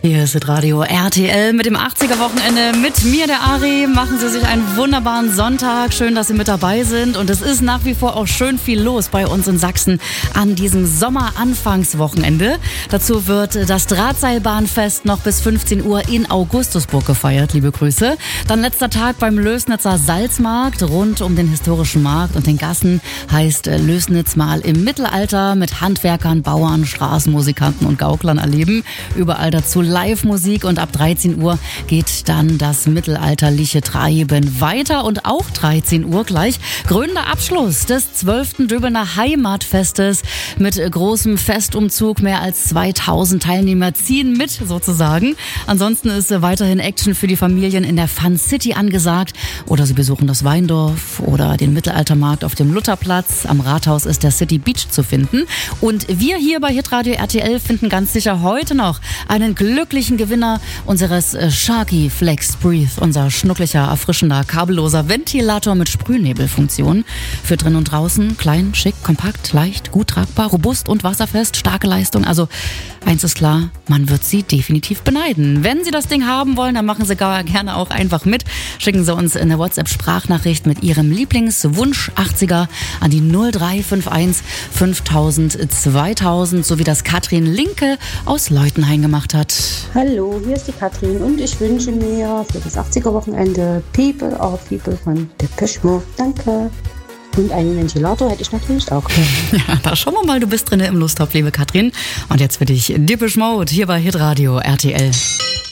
Hier ist Radio RTL mit dem 80er-Wochenende. Mit mir, der Ari, machen Sie sich einen wunderbaren Sonntag. Schön, dass Sie mit dabei sind. Und es ist nach wie vor auch schön viel los bei uns in Sachsen an diesem Sommeranfangswochenende. Dazu wird das Drahtseilbahnfest noch bis 15 Uhr in Augustusburg gefeiert. Liebe Grüße. Dann letzter Tag beim Lößnitzer Salzmarkt. Rund um den historischen Markt und den Gassen heißt Lößnitz mal im Mittelalter mit Handwerkern, Bauern, Straßenmusikanten und Gauklern erleben. Überall dazu Live-Musik und ab 13 Uhr geht dann das mittelalterliche Treiben weiter und auch 13 Uhr gleich krönender Abschluss des 12. Döbener Heimatfestes mit großem Festumzug. Mehr als 2000 Teilnehmer ziehen mit sozusagen. Ansonsten ist weiterhin Action für die Familien in der Fun City angesagt oder sie besuchen das Weindorf oder den Mittelaltermarkt auf dem Lutherplatz. Am Rathaus ist der City Beach zu finden und wir hier bei Hitradio RTL finden ganz sicher heute noch einen glücklichen Gewinner unseres Sharky Flex Breathe, unser schnucklicher, erfrischender, kabelloser Ventilator mit Sprühnebelfunktion. Für drin und draußen, klein, schick, kompakt, leicht, gut tragbar, robust und wasserfest, starke Leistung. Also eins ist klar, man wird sie definitiv beneiden. Wenn Sie das Ding haben wollen, dann machen Sie gerne auch einfach mit. Schicken Sie uns eine WhatsApp-Sprachnachricht mit Ihrem Lieblingswunsch 80er an die 0351 5000 2000, so wie das Katrin Linke aus Leutenhain gemacht hat. Hallo, hier ist die Katrin und ich wünsche mir für das 80er-Wochenende People are People von Depeche Mode. Danke. Und einen Ventilator hätte ich natürlich auch gerne. Ja, da schauen wir mal, du bist drin im Lustopf, liebe Katrin. Und jetzt für dich Depeche Mode hier bei Hitradio RTL.